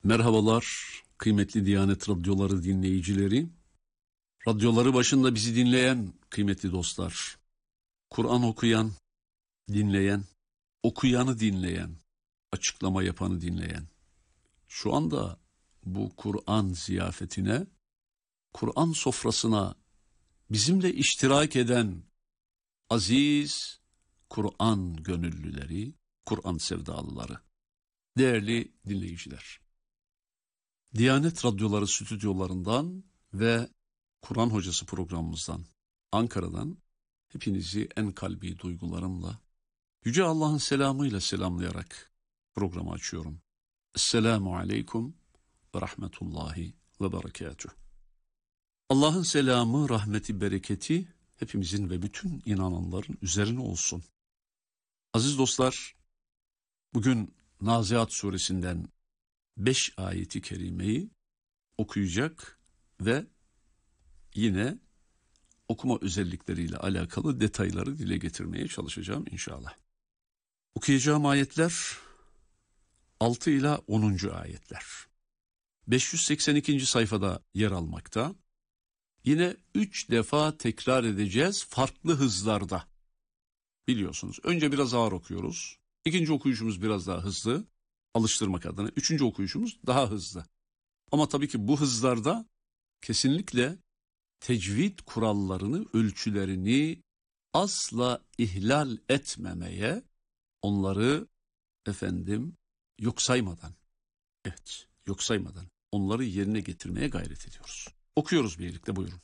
Merhabalar kıymetli Diyanet Radyoları dinleyicileri, radyoları başında bizi dinleyen kıymetli dostlar, Kur'an okuyan, dinleyen, okuyanı dinleyen, açıklama yapanı dinleyen, şu anda bu Kur'an ziyafetine, Kur'an sofrasına bizimle iştirak eden aziz Kur'an gönüllüleri, Kur'an sevdalıları, değerli dinleyiciler. Diyanet Radyoları stüdyolarından ve Kur'an Hocası programımızdan, Ankara'dan hepinizi en kalbi duygularımla, Yüce Allah'ın selamıyla selamlayarak programı açıyorum. Esselamu aleyküm ve rahmetullahi ve berekatuhu. Allah'ın selamı, rahmeti, bereketi hepimizin ve bütün inananların üzerine olsun. Aziz dostlar, bugün Naziat suresinden 5 ayeti kerimeyi okuyacak ve yine okuma özellikleriyle alakalı detayları dile getirmeye çalışacağım inşallah. Okuyacağım ayetler 6 ila 10. ayetler. 582. sayfada yer almakta. Yine 3 defa tekrar edeceğiz farklı hızlarda. Biliyorsunuz önce biraz ağır okuyoruz. İkinci okuyuşumuz biraz daha hızlı alıştırmak adına. Üçüncü okuyuşumuz daha hızlı. Ama tabii ki bu hızlarda kesinlikle tecvid kurallarını, ölçülerini asla ihlal etmemeye, onları yok saymadan, yok saymadan onları yerine getirmeye gayret ediyoruz. Okuyoruz birlikte, buyurun.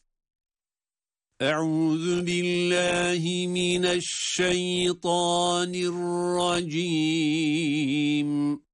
Euzu billahi mineşşeytanirracim.